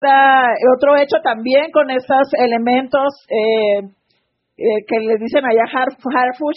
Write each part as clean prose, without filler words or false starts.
otro hecho también con estos elementos que les dicen allá Harfush,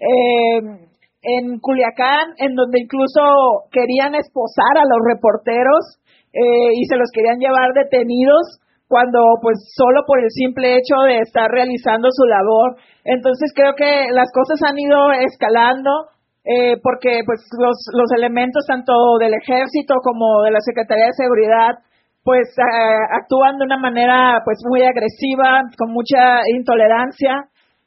en Culiacán, en donde incluso querían esposar a los reporteros y se los querían llevar detenidos cuando pues solo por el simple hecho de estar realizando su labor. Entonces creo que las cosas han ido escalando porque pues los elementos tanto del ejército como de la Secretaría de Seguridad pues actúan de una manera pues muy agresiva, con mucha intolerancia,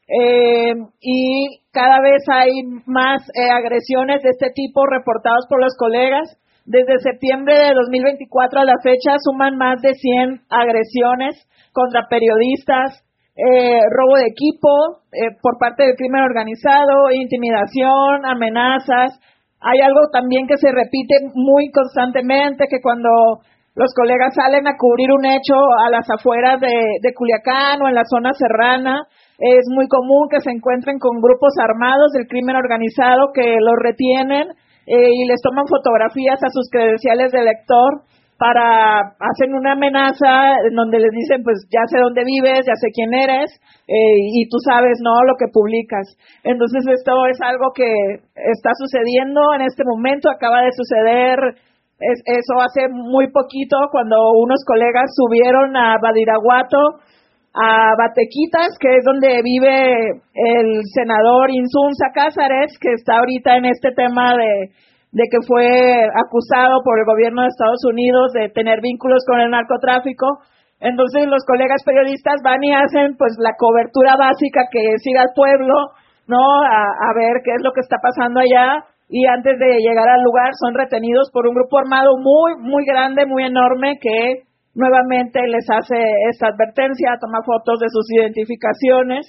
y cada vez hay más agresiones de este tipo reportados por los colegas. Desde septiembre de 2024 a la fecha suman más de 100 agresiones contra periodistas, robo de equipo por parte del crimen organizado, intimidación, amenazas. Hay algo también que se repite muy constantemente, que cuando los colegas salen a cubrir un hecho a las afueras de Culiacán o en la zona serrana, es muy común que se encuentren con grupos armados del crimen organizado que los retienen y les toman fotografías a sus credenciales de lector hacen una amenaza en donde les dicen, pues ya sé dónde vives, ya sé quién eres, y tú sabes, ¿no?, lo que publicas. Entonces esto es algo que está sucediendo en este momento, acaba de suceder. Eso hace muy poquito, cuando unos colegas subieron a Badiraguato, a Batequitas, que es donde vive el senador Insunza Cázares, que está ahorita en este tema de que fue acusado por el gobierno de Estados Unidos de tener vínculos con el narcotráfico. Entonces los colegas periodistas van y hacen pues la cobertura básica que siga al pueblo, ¿no?, a ver qué es lo que está pasando allá. Y antes de llegar al lugar son retenidos por un grupo armado muy, muy grande, muy enorme, que nuevamente les hace esta advertencia, toma fotos de sus identificaciones,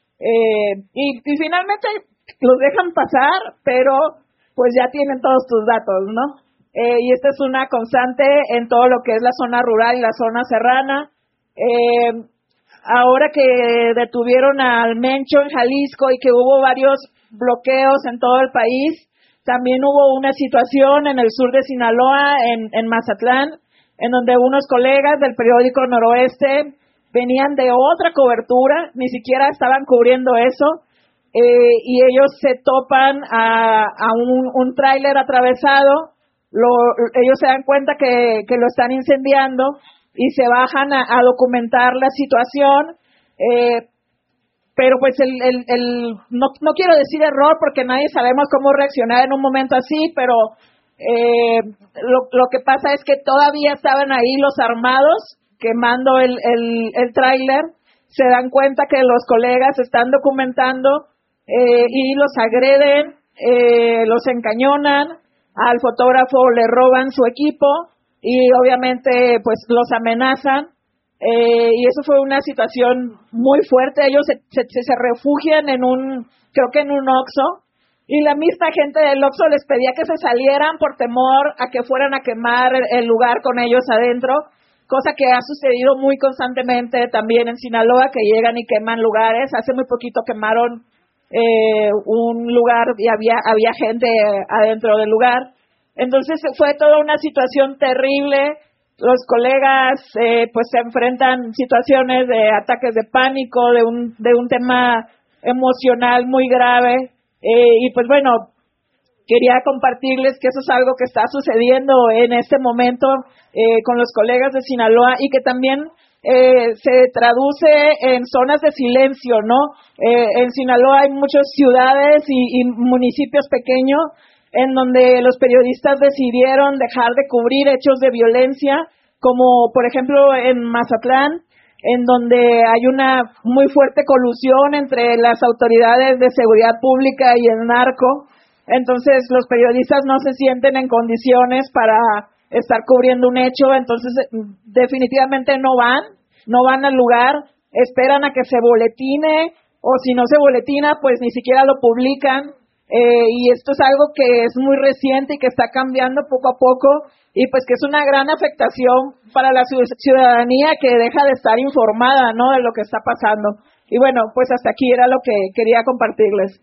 y finalmente los dejan pasar, pero pues ya tienen todos tus datos, ¿no? Y esta es una constante en todo lo que es la zona rural y la zona serrana. Ahora que detuvieron al Mencho en Jalisco y que hubo varios bloqueos en todo el país, también hubo una situación en el sur de Sinaloa, en Mazatlán, en donde unos colegas del periódico Noroeste venían de otra cobertura, ni siquiera estaban cubriendo eso, y ellos se topan a un tráiler atravesado, ellos se dan cuenta que lo están incendiando y se bajan a documentar la situación, pero pues no quiero decir error porque nadie sabemos cómo reaccionar en un momento así, pero lo que pasa es que todavía estaban ahí los armados quemando el tráiler, se dan cuenta que los colegas están documentando y los agreden, los encañonan, al fotógrafo le roban su equipo y obviamente pues los amenazan. Y eso fue una situación muy fuerte. Ellos se refugian creo que en un Oxxo, y la misma gente del Oxxo les pedía que se salieran por temor a que fueran a quemar el lugar con ellos adentro, cosa que ha sucedido muy constantemente también en Sinaloa, que llegan y queman lugares. Hace muy poquito quemaron un lugar y había gente adentro del lugar. Entonces fue toda una situación terrible. Los colegas pues se enfrentan situaciones de ataques de pánico, de un tema emocional muy grave, y pues bueno, quería compartirles que eso es algo que está sucediendo en este momento con los colegas de Sinaloa, y que también se traduce en zonas de silencio, ¿no? En Sinaloa hay muchas ciudades y municipios pequeños en donde los periodistas decidieron dejar de cubrir hechos de violencia, como por ejemplo en Mazatlán, en donde hay una muy fuerte colusión entre las autoridades de seguridad pública y el narco. Entonces los periodistas no se sienten en condiciones para estar cubriendo un hecho, entonces definitivamente no van al lugar, esperan a que se boletine, o si no se boletina, pues ni siquiera lo publican. Y esto es algo que es muy reciente y que está cambiando poco a poco, y pues que es una gran afectación para la ciudadanía, que deja de estar informada, ¿no?, de lo que está pasando. Y bueno, pues hasta aquí era lo que quería compartirles.